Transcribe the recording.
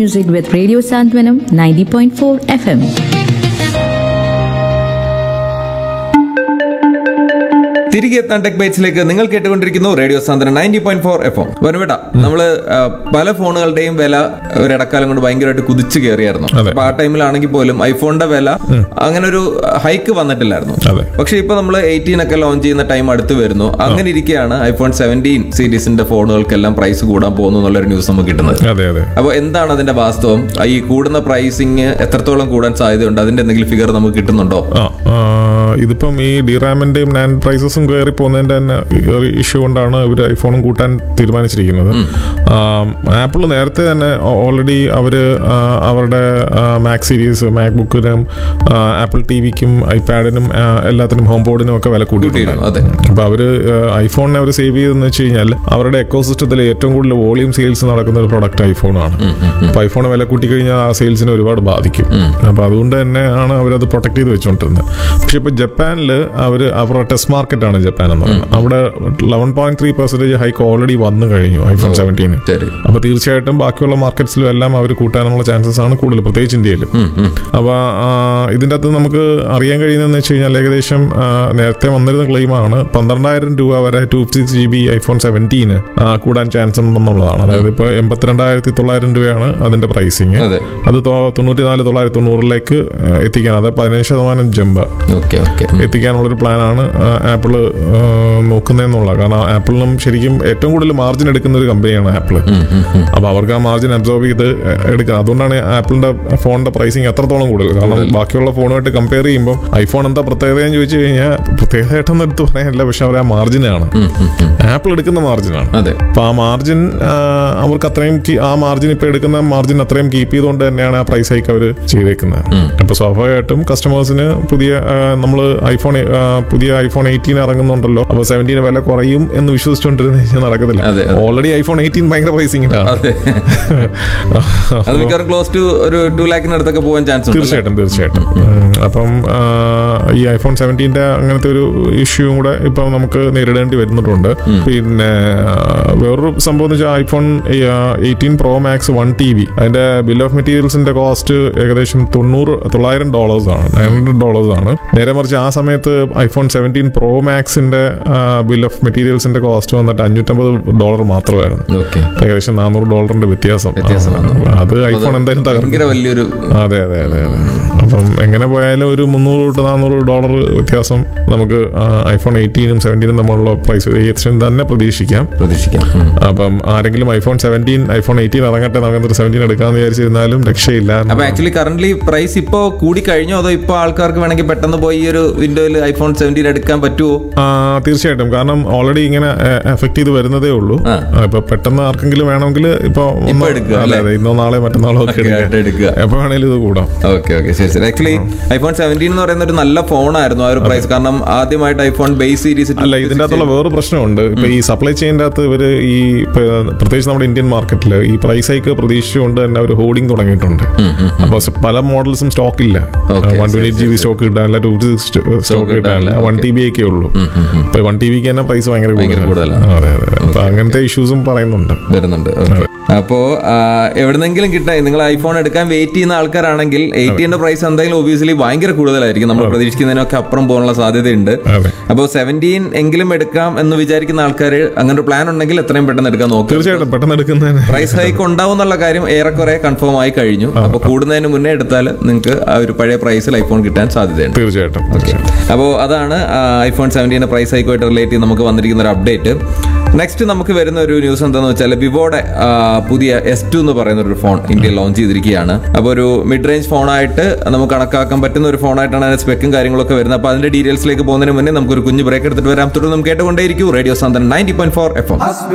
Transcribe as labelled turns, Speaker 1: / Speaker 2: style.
Speaker 1: music with Radio Santwanam 90.4 FM.
Speaker 2: തിരികെ എത്താൻ tech ബൈറ്റ്സിലേക്ക് നിങ്ങൾ കേട്ടുകൊണ്ടിരിക്കുന്നു റേഡിയോ സാന്ത്വനം 90.4 FM. വനുവേട്ടാ, നമ്മള് പല ഫോണുകളുടെയും വില ഒരിടക്കാലം കൊണ്ട് ഭയങ്കരമായിട്ട് കുതിച്ചു കയറിയായിരുന്നു. അപ്പൊ ആ ടൈമിലാണെങ്കിൽ പോലും ഐഫോണിന്റെ വില അങ്ങനെ ഒരു ഹൈക്ക് വന്നിട്ടില്ലായിരുന്നു. പക്ഷെ ഇപ്പൊ നമ്മൾ 18 ഒക്കെ ലോഞ്ച് ചെയ്യുന്ന ടൈം അടുത്ത് വരുന്നു. അങ്ങനെ ഇരിക്കുകയാണ് ഐഫോൺ 17 സീരീസിന്റെ ഫോണുകൾക്കെല്ലാം പ്രൈസ് കൂടാൻ പോകുന്നു എന്നുള്ളൊരു ന്യൂസ് നമുക്ക് കിട്ടുന്നത്. അപ്പൊ എന്താണ് അതിന്റെ വാസ്തവം? ഈ കൂടുന്ന പ്രൈസിങ് എത്രത്തോളം കൂടാൻ സാധ്യതയുണ്ട്? അതിന്റെ എന്തെങ്കിലും ഫിഗർ നമുക്ക് കിട്ടുന്നുണ്ടോ?
Speaker 3: ഇതിപ്പം ഈ ഡിറാമിന്റെയും നാൻഡ് പ്രൈസസും കയറി പോകുന്നതിന്റെ തന്നെ ഇഷ്യൂ കൊണ്ടാണ് ഇവർ ഐഫോണും കൂട്ടാൻ തീരുമാനിച്ചിരിക്കുന്നത്. ആപ്പിൾ നേരത്തെ തന്നെ ഓൾറെഡി അവരുടെ മാക് സീരീസ്, മാക് ബുക്കിനും ആപ്പിൾ ടിവിക്കും ഐപാഡിനും എല്ലാത്തിനും ഹോം ബോർഡിനും ഒക്കെ വില കൂട്ടിയിട്ടുണ്ട്. അപ്പൊ അവര് ഐഫോണിനെ അവർ സേവ് ചെയ്തെന്ന് വെച്ച് കഴിഞ്ഞാൽ അവരുടെ എക്കോസിസ്റ്റത്തിൽ ഏറ്റവും കൂടുതൽ വോളിയം സെയിൽസ് നടക്കുന്ന ഒരു പ്രൊഡക്റ്റ് ഐഫോണാണ്. അപ്പൊ ഐഫോൺ വില കൂട്ടിക്കഴിഞ്ഞാൽ ആ സെയിൽസിനെ ഒരുപാട് ബാധിക്കും. അപ്പൊ അതുകൊണ്ട് തന്നെയാണ് അവരത് പ്രൊട്ടക്ട് ചെയ്ത് വെച്ചുകൊണ്ടിരുന്നത്. പക്ഷെ ഇപ്പൊ ജപ്പാനിൽ അവരുടെ ടെസ്റ്റ് മാർക്കറ്റ് ആണ് ജപ്പാൻ എന്ന് പറയുന്നത്. അവിടെ 11.3% ഹൈക്ക് ഓൾറെഡി വന്നു കഴിഞ്ഞു ഐഫോൺ 17. അപ്പൊ തീർച്ചയായിട്ടും ബാക്കിയുള്ള മാർക്കറ്റ്സിലും എല്ലാം അവർ കൂട്ടാനുള്ള ചാൻസസ് ആണ് കൂടുതൽ, പ്രത്യേകിച്ച് ഇന്ത്യയിൽ. അപ്പൊ ഇതിന്റെ അകത്ത് നമുക്ക് അറിയാൻ കഴിയുന്നതെന്ന് വെച്ച് കഴിഞ്ഞാൽ ഏകദേശം നേരത്തെ വന്നിരുന്ന ക്ലെയിമാണ് 12,000 രൂപ വരെ 256GB ഐഫോൺ 17 കൂടാൻ ചാൻസ് ഉണ്ടെന്നുള്ളതാണ്. അതായത് ഇപ്പൊ 82,900 രൂപയാണ് അതിന്റെ പ്രൈസിങ്. അത് 94,990 എത്തിക്കാൻ, അതായത് 15% ജമ്പ് എത്തിക്കാനുള്ളൊരു പ്ലാനാണ് ആപ്പിള് നോക്കുന്നതെന്നുള്ള. കാരണം ആപ്പിളിനും ശരിക്കും ഏറ്റവും കൂടുതൽ മാർജിൻ എടുക്കുന്ന ഒരു കമ്പനിയാണ് ആപ്പിള്. അപ്പൊ അവർക്ക് ആ മാർജിൻ അബ്സോർബ് ചെയ്ത് എടുക്കുക. അതുകൊണ്ടാണ് ആപ്പിളിന്റെ ഫോണിന്റെ പ്രൈസിങ് എത്രത്തോളം കൂടുതൽ. കാരണം ബാക്കിയുള്ള ഫോണുമായിട്ട് കമ്പയർ ചെയ്യുമ്പോൾ ഐഫോൺ എന്താ പ്രത്യേകതയെന്ന് ചോദിച്ചു കഴിഞ്ഞാൽ പ്രത്യേകതയായിട്ടൊന്നും എടുത്ത് പറയാനില്ല. പക്ഷെ അവർ ആ മാർജിനാണ്, ആപ്പിൾ എടുക്കുന്ന മാർജിനാണ്. അപ്പൊ ആ മാർജിൻ അവർക്ക് അത്രയും, ആ മാർജിൻ ഇപ്പൊ എടുക്കുന്ന മാർജിൻ അത്രയും കീപ്പ് ചെയ്തുകൊണ്ട് തന്നെയാണ് ആ പ്രൈസ് ഹൈക്ക് അവർ ചെയ്തേക്കുന്നത്. അപ്പൊ സ്വാഭാവികമായിട്ടും കസ്റ്റമേഴ്സിന് പുതിയ ഐഫോൺ 18 ഇറങ്ങുന്നുണ്ടല്ലോ, അപ്പൊ 17 വില കുറയും എന്ന് വിശ്വസിച്ചുകൊണ്ടിരുന്ന കഴിഞ്ഞാൽ നടക്കത്തില്ല. ഓൾറെഡി ഐഫോൺ 18 ഭയങ്കര പ്രൈസിംഗിലാണ്. തീർച്ചയായിട്ടും. അപ്പം ഈ ഐഫോൺ 17 അങ്ങനത്തെ ഒരു ഇഷ്യൂവും കൂടെ ഇപ്പൊ നമുക്ക് നേരിടേണ്ടി വരുന്നുണ്ട്. പിന്നെ വേറൊരു സംഭവം എന്ന് വെച്ചാൽ ഐഫോൺ 18 Pro Max 1TB അതിന്റെ ബിൽ ഓഫ് മെറ്റീരിയൽസിന്റെ കോസ്റ്റ് ഏകദേശം $900 ആണ്, $900 ആണ്. നേരെ മറിച്ച് ആ സമയത്ത് iPhone 17 Pro Maxന്റെ bill of മെറ്റീരിയൽസിന്റെ cost വന്നിട്ട് $550 മാത്രമായിരുന്നു. ഏകദേശം $400 വ്യത്യാസം. അത് ഐഫോൺ എന്തായാലും തകർക്കും. അതെ. അപ്പം എങ്ങനെ പോയാലും ഒരു $300-400 വ്യത്യാസം നമുക്ക് ഐഫോൺ 18 17 തമ്മിലുള്ള പ്രൈസ് വേരിയേഷൻ തന്നെ പ്രതീക്ഷിക്കാം. അപ്പം ആരെങ്കിലും ഐഫോൺ 17 ഐഫോൺ 18 ഇറങ്ങട്ടെ, നമുക്ക് 17 എടുക്കാന്ന് വിചാരിച്ചിരുന്നാലും രക്ഷയില്ല.
Speaker 2: അപ്പൊ ആക്ച്വലി കറന്റ്ലി പ്രൈസ് ഇപ്പോ കൂടി കഴിഞ്ഞോ, അതോ ഇപ്പൊ ആൾക്കാർക്ക് വേണമെങ്കിൽ പെട്ടെന്ന് പോയി ഈ ഒരു വിൻഡോയിൽ ഐഫോൺ 17 എടുക്കാൻ പറ്റുമോ?
Speaker 3: തീർച്ചയായിട്ടും. കാരണം ഓൾറെഡി ഇങ്ങനെ എഫക്ട് ചെയ്ത് വരുന്നതേ ഉള്ളൂ. ഇപ്പൊ പെട്ടെന്ന് ആർക്കെങ്കിലും വേണമെങ്കിൽ ഇപ്പൊ ഇന്നോ നാളെ മറ്റന്നാളോ ഒക്കെ എടുക്കുക, എപ്പോ വേണേലും ഇത് കൂടാം.
Speaker 2: ശരി. ആക്ച്വലി ഐഫോൺ 17 എന്ന് പറയുന്ന ഒരു നല്ല ഫോണായിരുന്നു ആ ഒരു പ്രൈസ്. കാരണം ആദ്യമായിട്ട് ഐഫോൺ ബേസ് സീരീസ്
Speaker 3: അല്ല, ഇതിന്റെ അകത്തുള്ള വേറെ പ്രശ്നമുണ്ട്. ഇപ്പൊ ഈ സപ്ലൈ ചെയിൻ്റെ അകത്ത് ഇവര് ഈ പ്രത്യേകിച്ച് നമ്മുടെ ഇന്ത്യൻ മാർക്കറ്റിൽ ഈ പ്രൈസ് ഹൈക്ക് പ്രതീക്ഷിച്ചുകൊണ്ട് തന്നെ അവർ ഹോർഡിംഗ് തുടങ്ങിയിട്ടുണ്ട്. അപ്പൊ പല മോഡൽസും സ്റ്റോക്ക് ഇല്ല. 128GB സ്റ്റോക്ക് കിട്ടാനില്ല, 256 സ്റ്റോക്ക് കിട്ടാനില്ല, 1TB ഒക്കെ ഉള്ളൂ. ഇപ്പൊ 1TB തന്നെ പ്രൈസ് ഭയങ്കര കൂടുതലാണ്. അതെ. അപ്പൊ അങ്ങനത്തെ ഇഷ്യൂസും വരുന്നുണ്ട്.
Speaker 2: അപ്പോ എവിടെന്നെങ്കിലും കിട്ടാൻ നിങ്ങൾ ഐഫോൺ എടുക്കാൻ വെയിറ്റ് ചെയ്യുന്ന ആൾക്കാരാണെങ്കിൽ 18 പ്രൈസ് എന്തായാലും ഒബിയസ്ലി ഭയങ്കര കൂടുതലായിരിക്കും. നമ്മൾ പ്രതീക്ഷിക്കുന്നതിനൊക്കെ അപ്പുറം പോകാനുള്ള സാധ്യതയുണ്ട്. അപ്പോൾ 17 എങ്കിലും എടുക്കാം എന്ന് വിചാരിക്കുന്ന ആൾക്കാർ അങ്ങനെ ഒരു പ്ലാൻ ഉണ്ടെങ്കിൽ എത്രയും പെട്ടെന്ന് എടുക്കാൻ നോക്കും.
Speaker 3: തീർച്ചയായിട്ടും പെട്ടെന്ന് എടുക്കുന്നതിന്
Speaker 2: പ്രൈസ് ഹൈക്ക് ഉണ്ടാവും എന്നുള്ള കാര്യം ഏറെക്കുറെ കൺഫേം ആയി കഴിഞ്ഞു. അപ്പോൾ കൂടുന്നതിന് മുന്നേ എടുത്താൽ നിങ്ങൾക്ക് ആ ഒരു പഴയ പ്രൈസിൽ ഐഫോൺ കിട്ടാൻ സാധ്യതയുണ്ട്.
Speaker 3: തീർച്ചയായിട്ടും.
Speaker 2: അപ്പോൾ അതാണ് ഐഫോൺ 17 പ്രൈസ് ഹൈക്കുമായിട്ട് റിലേറ്റ് ചെയ്ത് നമുക്ക് വന്നിരിക്കുന്ന ഒരു അപ്ഡേറ്റ്. നെക്സ്റ്റ് നമുക്ക് വരുന്ന ഒരു ന്യൂസ് എന്താണെന്ന് വെച്ചാൽ വിവോയുടെ പുതിയ S2 എന്ന് പറയുന്ന ഒരു ഫോൺ ഇന്ത്യയിൽ ലോഞ്ച് ചെയ്തിരിക്കുകയാണ്. അപ്പോൾ ഒരു മിഡ് റേഞ്ച് ഫോണായിട്ട് നമുക്ക് കണക്കാക്കാൻ പറ്റുന്ന ഒരു ഫോണായിട്ടാണ് അതിന്റെ സ്പെക്കും കാര്യങ്ങളൊക്കെ വരുന്നത്. അപ്പോൾ അതിന്റെ ഡീറ്റെയിൽസിലേക്ക് പോകുന്നതിന് മുന്നേ നമുക്കൊരു കുഞ്ഞു ബ്രേക്ക് എടുത്തിട്ട് വരാം. തുടർന്ന് നമുക്ക് കേട്ടുകൊണ്ടേയിരിക്കും റേഡിയോ സാന്ത്വനം 90.4 FM.